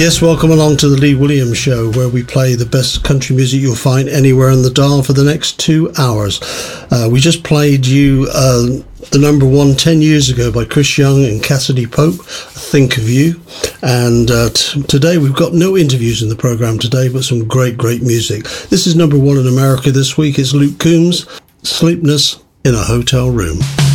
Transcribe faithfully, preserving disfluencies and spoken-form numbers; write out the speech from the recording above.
Yes, welcome along to the Lee Williams Show, where we play the best country music you'll find anywhere in the dial for the next two hours. Uh, we just played you uh, the number one ten years ago by Chris Young and Cassidy Pope, Think of You. And uh, t- today we've got no interviews in the program today, but some great, great music. This is number one in America this week. It's Luke Combs, Sleepless in a Hotel Room.